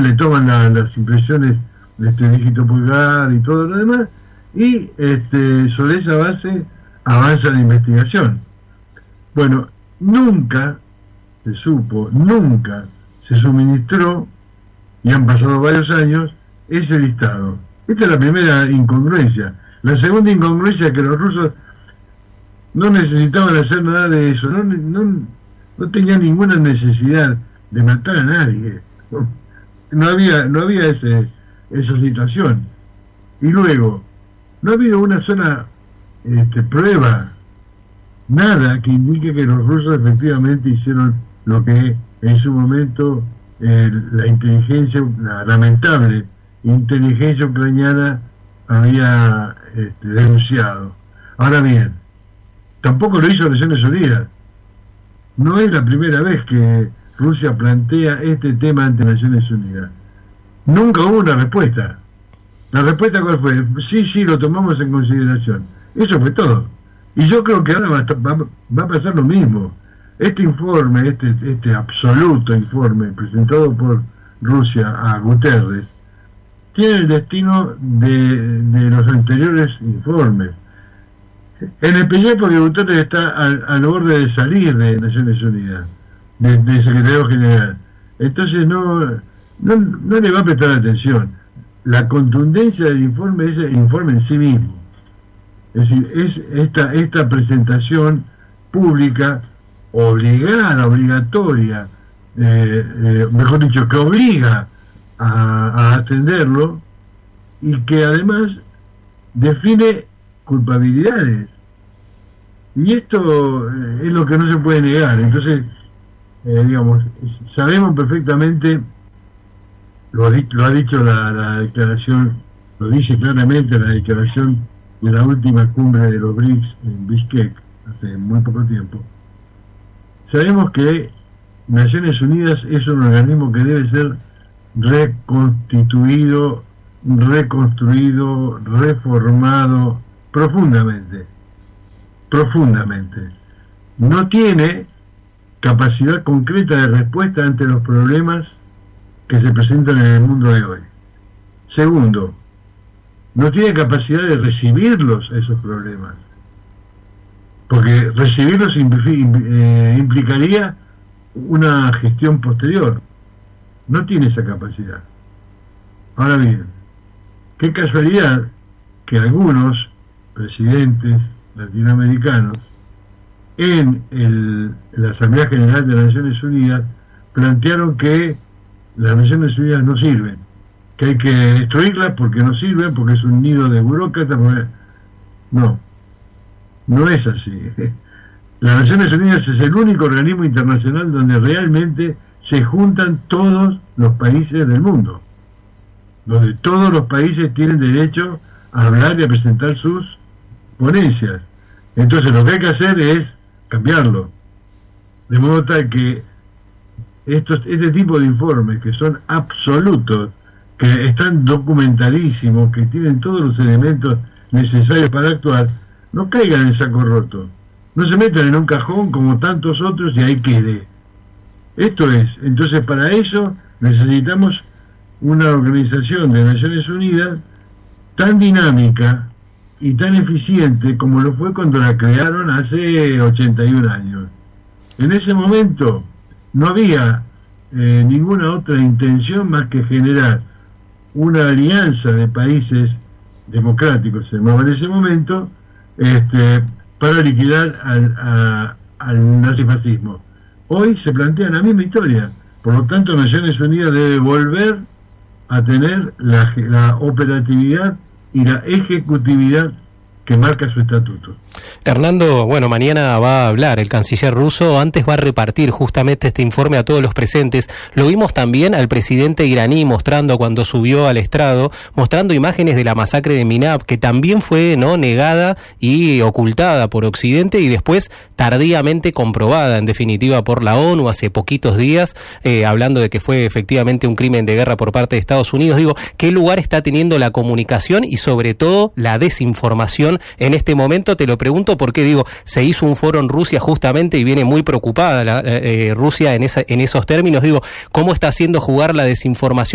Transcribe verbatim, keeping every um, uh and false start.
le toman la, las impresiones de este dígito pulgar y todo lo demás, y este, sobre esa base avanza la investigación. Bueno, nunca se supo, nunca se suministró, y han pasado varios años, ese listado. Esta es la primera incongruencia. La segunda incongruencia es que los rusos no necesitaban hacer nada de eso, no, no, no tenían ninguna necesidad de matar a nadie. No, no había, no había ese, esa situación. Y luego, no ha habido una sola este, prueba, nada que indique que los rusos efectivamente hicieron lo que en su momento eh, la inteligencia, la lamentable inteligencia ucraniana había este, denunciado. Ahora bien, tampoco lo hizo Naciones Unidas. No es la primera vez que Rusia plantea este tema ante Naciones Unidas. Nunca hubo una respuesta. ¿La respuesta cuál fue? Sí, sí, lo tomamos en consideración. Eso fue todo. Y yo creo que ahora va a, estar, va, va a pasar lo mismo. Este informe, este, este absoluto informe presentado por Rusia a Guterres, tiene el destino de, de los anteriores informes. En especial porque Guterres está al, al borde de salir de Naciones Unidas, de, de secretario general. Entonces no, no, no le va a prestar atención. La contundencia del informe es el informe en sí mismo. Es decir, es esta, esta presentación pública obligada, obligatoria, eh, eh, mejor dicho, que obliga a, a atenderlo, y que además define culpabilidades. Y esto eh, es lo que no se puede negar. Entonces, eh, digamos, sabemos perfectamente, lo ha, lo ha dicho la, la declaración, lo dice claramente la declaración de la última cumbre de los B R I C S en Bishkek, hace muy poco tiempo. Sabemos que Naciones Unidas es un organismo que debe ser reconstituido, reconstruido, reformado profundamente, profundamente. No tiene capacidad concreta de respuesta ante los problemas que se presentan en el mundo de hoy. Segundo, no tiene capacidad de recibirlos, esos problemas, porque recibirlos implicaría una gestión posterior. No tiene esa capacidad. Ahora bien, qué casualidad que algunos presidentes latinoamericanos en el, la Asamblea General de las Naciones Unidas plantearon que las Naciones Unidas no sirven, que hay que destruirlas porque no sirven, porque es un nido de burócratas. Porque... no, no es así. Las Naciones Unidas es el único organismo internacional donde realmente se juntan todos los países del mundo, donde todos los países tienen derecho a hablar y a presentar sus ponencias. Entonces lo que hay que hacer es cambiarlo, de modo tal que estos, este tipo de informes, que son absolutos, que están documentadísimos, que tienen todos los elementos necesarios para actuar, no caigan en saco roto, no se metan en un cajón como tantos otros y ahí quede. Esto es, entonces para eso necesitamos una organización de Naciones Unidas tan dinámica y tan eficiente como lo fue cuando la crearon hace ochenta y un años. En ese momento no había eh, ninguna otra intención más que generar una alianza de países democráticos, se llamaba en ese momento, este, para liquidar al, a, al nazifascismo. Hoy se plantea la misma historia, por lo tanto Naciones Unidas debe volver a tener la, la operatividad y la ejecutividad que marca su estatuto. Hernando, bueno, mañana va a hablar el canciller ruso, antes va a repartir justamente este informe a todos los presentes. Lo vimos también al presidente iraní mostrando cuando subió al estrado, mostrando imágenes de la masacre de Minab, que también fue no negada y ocultada por Occidente y después tardíamente comprobada, en definitiva, por la ONU hace poquitos días, eh, hablando de que fue efectivamente un crimen de guerra por parte de Estados Unidos. Digo, ¿qué lugar está teniendo la comunicación y sobre todo la desinformación en este momento? Te lo pregunto porque, digo, se hizo un foro en Rusia justamente y viene muy preocupada la, eh, Rusia en, esa, en esos términos. Digo, ¿cómo está haciendo jugar la desinformación